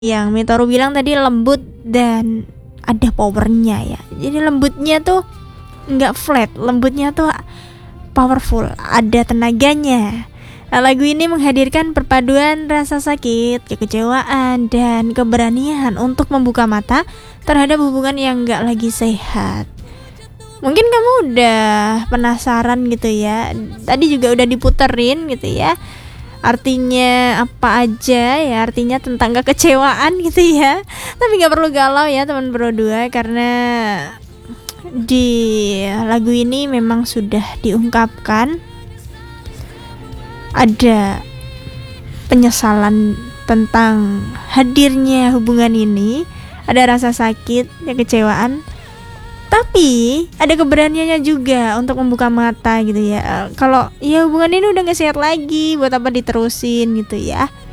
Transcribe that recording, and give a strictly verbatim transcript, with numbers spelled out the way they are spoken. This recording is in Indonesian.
yang Mitoru bilang tadi lembut dan ada powernya ya. Jadi lembutnya tuh nggak flat, lembutnya tuh powerful, ada tenaganya. Nah, lagu ini menghadirkan perpaduan rasa sakit, kekecewaan, dan keberanian untuk membuka mata terhadap hubungan yang nggak lagi sehat. Mungkin kamu udah penasaran gitu ya. Tadi juga udah diputerin gitu ya. Artinya apa aja ya, artinya tentang kekecewaan gitu ya. Tapi gak perlu galau ya teman berdua, karena di lagu ini memang sudah diungkapkan ada penyesalan tentang hadirnya hubungan ini, ada rasa sakit, kekecewaan, tapi ada keberaniannya juga untuk membuka mata gitu ya. Kalau ya hubungan ini udah gak sehat lagi, buat apa diterusin gitu ya.